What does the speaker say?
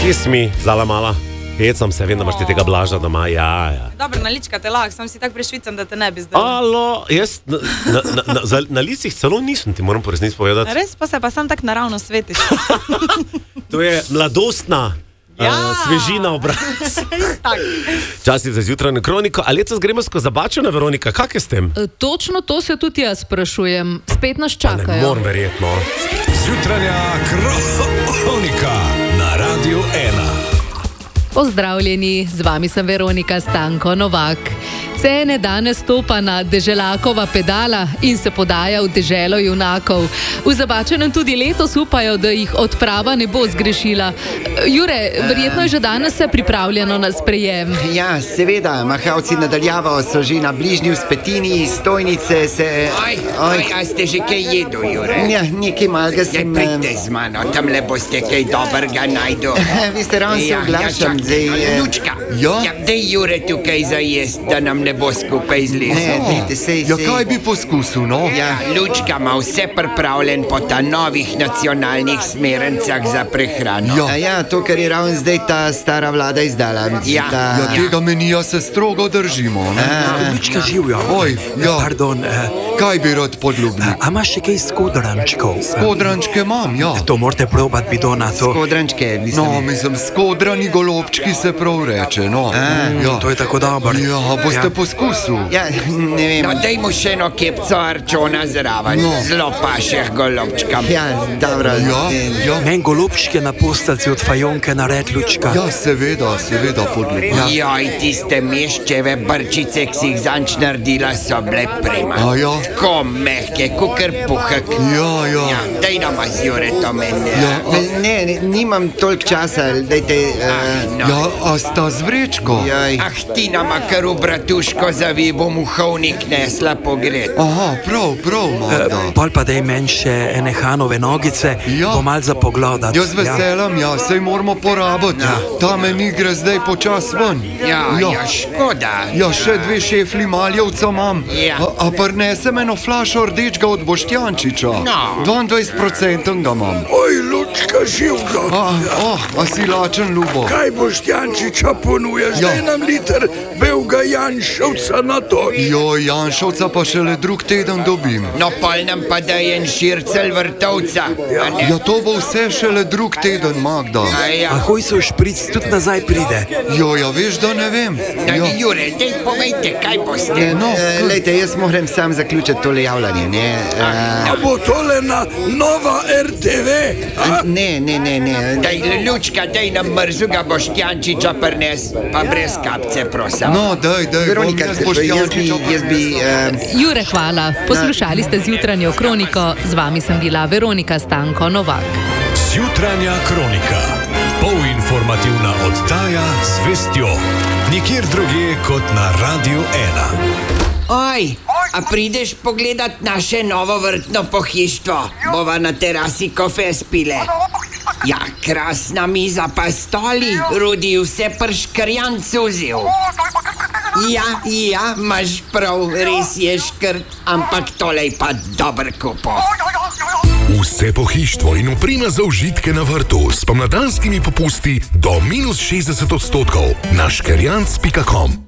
Kismi, zala mala. Hecam se, vem, da imaš ti tega Blaža doma, ja. Dobro, na lička te lahko, sam si tako prešvicam, da te ne bi zdaj. Alo, jaz na licih celo nisem, ti moram po resnici povedati. Res pa se pa sam tako naravno svetiš. To je mladostna svežina obraz. Časih za zjutranjo kroniko, a letos gremo skozi zabačeno, Veronika, kak je s tem? Točno to se tudi jaz sprašujem, spet nas čakajo. Pa ne moram verjetno. Zjutranja kronika na Radiu 1. Pozdravljeni, z vami sem Veronika Stanko Novak. Cene danes stopa na deželakova pedala in se podaja v deželo junakov. V Zabačenem tudi letos upajo, da jih odprava ne bo zgrešila. Jure, verjetno je že danes se pripravljeno na sprejem. Ja, seveda, mahavci nadaljavo so že na bližnji vzpetini, stojnice se... A ste že kaj jedu, Jure? Ja, nekaj malega sem... Pridite z mano, tamle boste kaj dobrega najdu. Vi ste ravno se oglašam, zdaj... Lučka, dej Jure tukaj za jest, da nam ne bo skupaj zlezlo. Kaj bi poskusil, no? Ja, Lučka ima vse pripravljen po ta novih nacionalnih smernicah za prehrano. Ja, to, kar je ravno zdaj ta stara vlada izdala. Tega menija se strogo držimo. Lučka živjo. Pardon. Kaj bi rad podlubnik? A imaš še kaj skodrančkov? Skodrančke imam, ja. To morate probati, bidona. Skodrančke, mislim, skodrani golobčki se prav reče, no. To je tako dobro. Ja, boste poskusil. Ja, ne vem. No, daj mu še eno kepco arčona zraven. Zelo pašeh golobčkam. Ja, dobro. Men golobčke na postavci od fajonke nared, Lučka. Ja, seveda, podlubnik. Joj, tiste meščeve brčice, ki si jih zanč naredila, so bile prima. Ko mehke, kukar puhek. Ja. Daj nama z Jure to meni. Ne, nimam toliko časa, dajte... A sta z vrečko? Ti nama kar v bratuško zavi, bom v hovnik nesla pogret. Aha, prav, Magda. Pol pa daj meni še ene Hanove nogice, bo mal za pogledat. Jaz veselam, sej moramo porabiti. Ta meni gre zdaj počas ven. Ja, škoda. Ja, še 2 šefli maljevca imam. A prinesem eno flašo rdečega od Boštjančiča. 22% ga imam. Oj, Lučka, živka. A si lačen, Ljubo? Kaj Boštjančiča ponujaš? Daj nam liter belega Janšovca na to. Janšovca pa šele drug teden dobim. No, pol nam pa daj en šircel vrtovca. Ja, to bo vse šele drug teden, Magda. A hoj se v špric tudi nazaj pride? Ja, veš, da ne vem. Jure, dej povejte, kaj boste. Lejte, jaz moram sam zaključiti tole javljanje, ne? A bo tole na Nova RTV? Ne. Daj, Lučka, daj nam mrzuga Boštjančiča prnes, pa brez kapce, prosim. No, daj, Veronika, jaz bi... Jure, hvala. Poslušali ste zjutranjo kroniko, z vami sem bila Veronika Stanko Novak. Zjutranja kronika. Polinformativna oddaja z vestjo. Nikjer drugje kot na Radiu 1. Oj, a prideš pogledat naše novo vrtno pohištvo? Bova na terasi kofe spile. Ja, krasna miza pa stoli, Rudi vse prškrjan cuzil. Ja, imaš prav, res je škrt, ampak tole je pa dober kupo. Vse pohištvo in oprema za užitke na vrtu s pomladanskimi popusti do -60% na škerjanc.com.